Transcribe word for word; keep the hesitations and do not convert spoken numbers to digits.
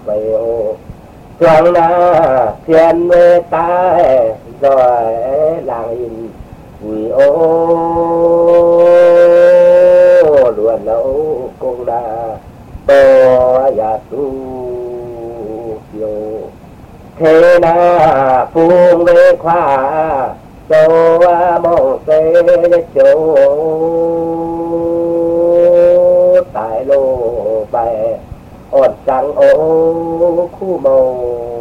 vậy ô trường na thiên mê ta rồi làng in quỷ ô luôn lâu cũng là to ya tu yo thế na phung về khoa châu mong tê châu tại lô bài ổn trắng ô khu màu